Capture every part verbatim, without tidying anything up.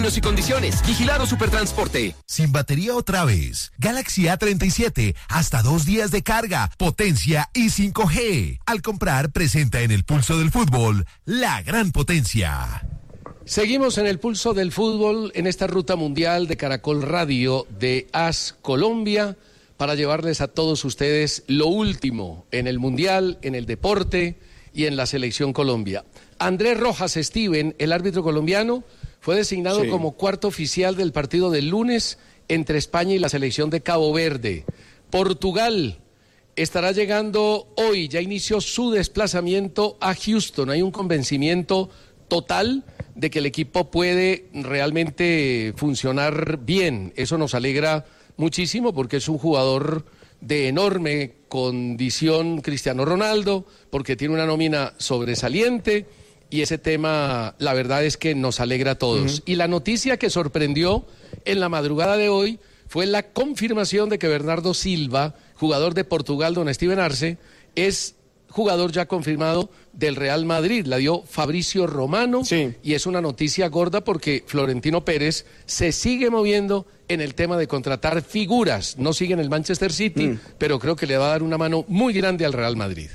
Términos y condiciones. Vigilado Supertransporte. Sin batería otra vez. Galaxy A treinta y siete. Hasta dos días de carga, potencia y cinco G. Al comprar, presenta en el pulso del fútbol la gran potencia. Seguimos en el pulso del fútbol en esta ruta mundial de Caracol Radio de AS Colombia para llevarles a todos ustedes lo último en el mundial, en el deporte y en la selección Colombia. Andrés Rojas Steven, el árbitro colombiano, fue designado sí. como cuarto oficial del partido del lunes entre España y la selección de Cabo Verde. Portugal estará llegando hoy, ya inició su desplazamiento a Houston. Hay un convencimiento total de que el equipo puede realmente funcionar bien. Eso nos alegra muchísimo porque es un jugador de enorme condición, Cristiano Ronaldo, porque tiene una nómina sobresaliente y ese tema, la verdad es que nos alegra a todos. Uh-huh. Y la noticia que sorprendió en la madrugada de hoy fue la confirmación de que Bernardo Silva, jugador de Portugal, don Steven Arce, es jugador ya confirmado del Real Madrid. La dio Fabricio Romano sí. y es una noticia gorda porque Florentino Pérez se sigue moviendo en el tema de contratar figuras. No sigue en el Manchester City, mm. pero creo que le va a dar una mano muy grande al Real Madrid.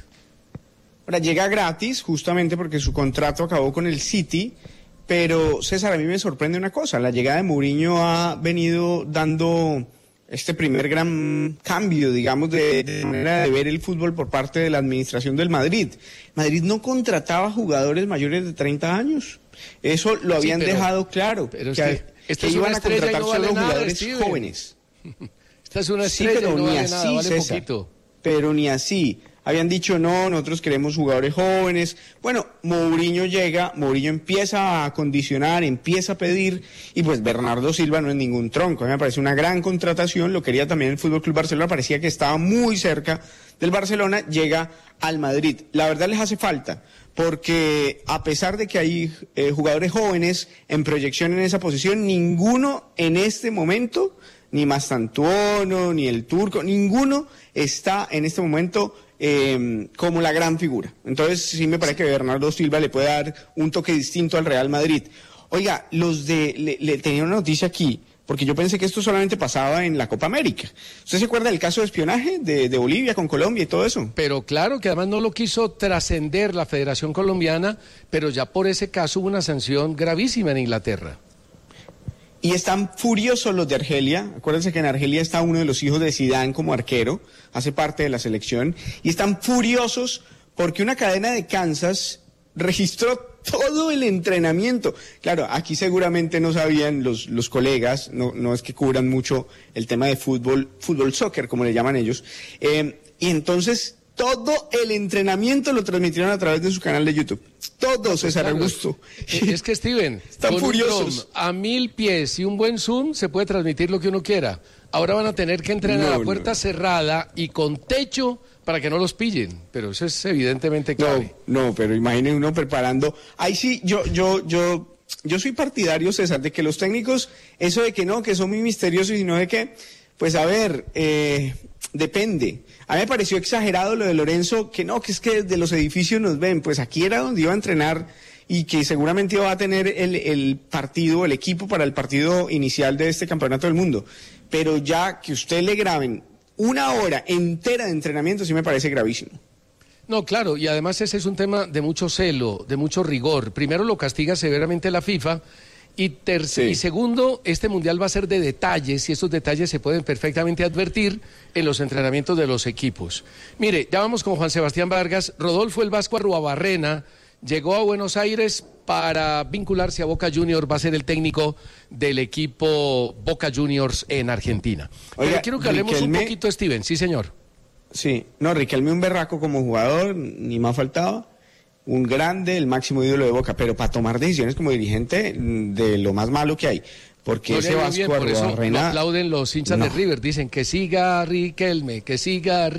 Ahora llega gratis justamente porque su contrato acabó con el City, pero César, a mí me sorprende una cosa. La llegada de Mourinho ha venido dando este primer gran cambio, digamos, de, de manera de ver el fútbol por parte de la administración del Madrid. Madrid no contrataba jugadores mayores de treinta años. Eso lo habían sí, pero, dejado claro. Pero que, es que, que iban a contratar no vale solo nada, jugadores Steven. jóvenes. Esta es una estrella sí, pero y no ni vale así, nada, vale César, poquito. Pero ni así. Habían dicho, no, nosotros queremos jugadores jóvenes. Bueno, Mourinho llega, Mourinho empieza a condicionar, empieza a pedir, y pues Bernardo Silva no es ningún tronco. A mí me parece una gran contratación, lo quería también el F C Barcelona, parecía que estaba muy cerca del Barcelona, llega al Madrid. La verdad les hace falta, porque a pesar de que hay eh, jugadores jóvenes en proyección en esa posición, ninguno en este momento, ni Mastantuono, ni el Turco, ninguno está en este momento Eh, como la gran figura. Entonces sí me parece que Bernardo Silva le puede dar un toque distinto al Real Madrid. Oiga, los de le, le tenía una noticia aquí, porque yo pensé que esto solamente pasaba en la Copa América. ¿Usted se acuerda del caso de espionaje de, de Bolivia con Colombia y todo eso? Pero claro, que además no lo quiso trascender la Federación Colombiana, pero ya por ese caso hubo una sanción gravísima en Inglaterra. Y están furiosos los de Argelia. Acuérdense que en Argelia está uno de los hijos de Zidane como arquero, hace parte de la selección, y están furiosos porque una cadena de Kansas registró todo el entrenamiento. Claro, aquí seguramente no sabían los, los colegas, no, no es que cubran mucho el tema de fútbol, fútbol soccer, como le llaman ellos, eh, y entonces todo el entrenamiento lo transmitieron a través de su canal de YouTube. Todo, César claro, Augusto. Es que, Steven, están con furiosos. A mil pies y un buen zoom se puede transmitir lo que uno quiera. Ahora van a tener que entrenar no, a puerta no. cerrada y con techo para que no los pillen. Pero eso es evidentemente clave. No, no, pero imaginen uno preparando. Ahí sí, yo, yo, yo, yo soy partidario, César, de que los técnicos, eso de que no, que son muy misteriosos y no de que, pues a ver, eh, depende. A mí me pareció exagerado lo de Lorenzo, que no, que es que desde los edificios nos ven. Pues aquí era donde iba a entrenar y que seguramente iba a tener el, el partido, el equipo para el partido inicial de este campeonato del mundo. Pero ya que usted le graben una hora entera de entrenamiento, sí me parece gravísimo. No, claro, y además ese es un tema de mucho celo, de mucho rigor. Primero lo castiga severamente la FIFA. Y, tercer, sí. y segundo, este mundial va a ser de detalles y estos detalles se pueden perfectamente advertir en los entrenamientos de los equipos. Mire, ya vamos con Juan Sebastián Vargas. Rodolfo el Vasco Arruabarrena llegó a Buenos Aires para vincularse a Boca Juniors, va a ser el técnico del equipo Boca Juniors en Argentina. Oiga, pero quiero que hablemos Riquelme... un poquito, Steven, sí señor. Sí, no, Riquelme un berraco como jugador, ni más faltaba. Un grande, el máximo ídolo de Boca, pero para tomar decisiones como dirigente de lo más malo que hay. Porque no, ese Vasco bien, por eso Arruabarrena... lo aplauden los hinchas no. de River, dicen que siga Riquelme, que siga